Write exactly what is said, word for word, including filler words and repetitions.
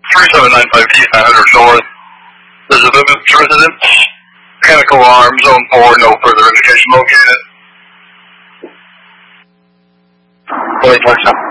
three seven nine five East nine hundred North. There's a Vivint residence. Mechanical alarm, zone four, no further indication located. Wait, what's up?